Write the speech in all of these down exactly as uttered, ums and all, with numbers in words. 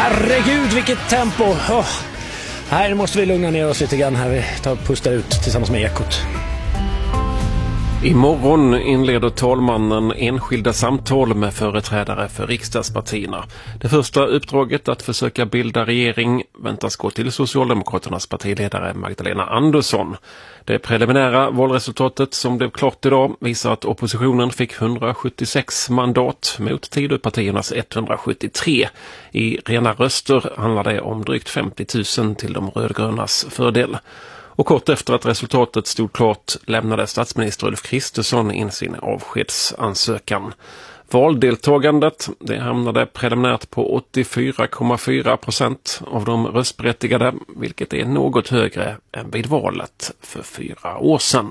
Herregud, vilket tempo! Oh. Här måste vi lugna ner oss lite grann här. Vi tar och pustar ut tillsammans med Ekot. Imorgon inleder talmannen enskilda samtal med företrädare för riksdagspartierna. Det första uppdraget att försöka bilda regering väntas gå till Socialdemokraternas partiledare Magdalena Andersson. Det preliminära valresultatet som blev klart idag visar att oppositionen fick hundrasjuttiosex mandat mot Tidöpartiernas etthundrasjuttiotre. I rena röster handlar det om drygt femtio tusen till de rödgrönas fördel. Och kort efter att resultatet stod klart lämnade statsminister Ulf Kristersson in sin avskedsansökan. Valdeltagandet det hamnade preliminärt på åttiofyra komma fyra procent av de röstberättigade, vilket är något högre än vid valet för fyra år sedan.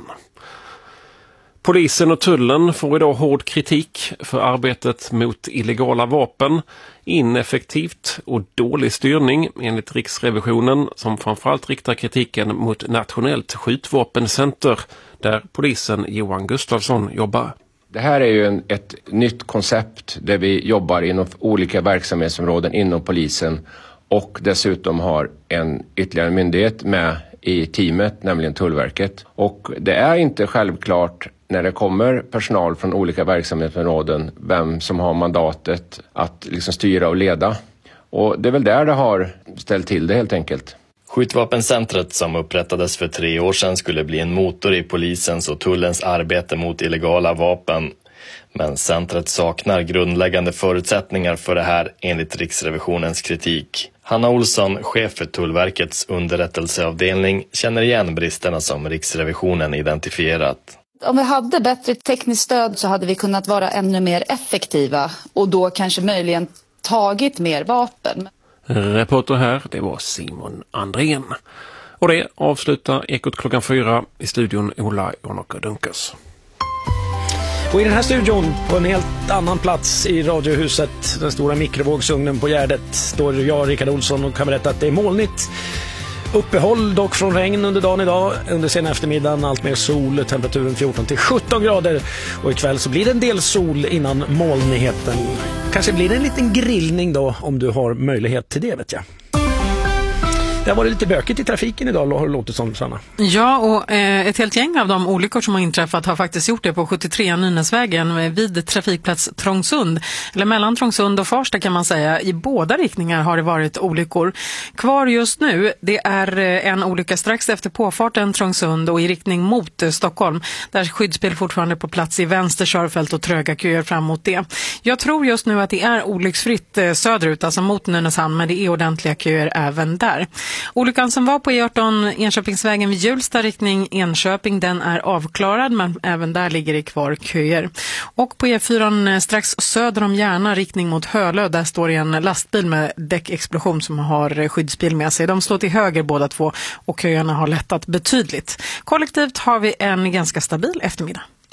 Polisen och tullen får idag hård kritik för arbetet mot illegala vapen, ineffektivt och dålig styrning enligt Riksrevisionen som framförallt riktar kritiken mot Nationellt skjutvapencenter där polisen Johan Gustafsson jobbar. Det här är ju en, ett nytt koncept där vi jobbar inom olika verksamhetsområden inom polisen och dessutom har en ytterligare myndighet med i teamet, nämligen Tullverket. Och det är inte självklart när det kommer personal från olika verksamhetsområden vem som har mandatet att liksom styra och leda. Och det är väl där det har ställt till det helt enkelt. Skjutvapencentret som upprättades för tre år sedan skulle bli en motor i polisens och tullens arbete mot illegala vapen. Men centret saknar grundläggande förutsättningar för det här enligt Riksrevisionens kritik. Hanna Olsson, chef för Tullverkets underrättelseavdelning, känner igen bristerna som Riksrevisionen identifierat. Om vi hade bättre tekniskt stöd så hade vi kunnat vara ännu mer effektiva och då kanske möjligen tagit mer vapen. Reporter här, det var Simon Andrén. Och det avslutar Ekot klockan fyra i studion Ola Jonocke Dunkers. Och i den här studion, på en helt annan plats i radiohuset, den stora mikrovågsugnen på Gärdet, står jag, Rickard Olsson, och kan berätta att det är molnigt. Uppehåll dock från regn under dagen idag. Under sen eftermiddagen allt mer sol, temperaturen fjorton till sjutton grader. Och ikväll så blir det en del sol innan molnigheten. Kanske blir det en liten grillning då om du har möjlighet till det, vet jag. Det har varit lite bökigt i trafiken idag, har det låtit som, Sanna. Ja, och eh, ett helt gäng av de olyckor som har inträffat har faktiskt gjort det på sjuttiotre Nynäsvägen vid trafikplats Trångsund. Eller mellan Trångsund och Farsta kan man säga. I båda riktningar har det varit olyckor. Kvar just nu, det är en olycka strax efter påfarten Trångsund och i riktning mot eh, Stockholm. Där skyddsbil fortfarande på plats i vänster körfält och tröga köer fram mot det. Jag tror just nu att det är olycksfritt eh, söderut, alltså mot Nynäshamn, men det är ordentliga köer även där. Olyckan som var på E arton Enköpingsvägen vid Hjulsta riktning Enköping, den är avklarad, men även där ligger det kvar köer. Och på E fyra strax söder om Järna riktning mot Hölö, där står det en lastbil med däckexplosion som har skyddsbil med sig. De står till höger båda två och köerna har lättat betydligt. Kollektivt har vi en ganska stabil eftermiddag.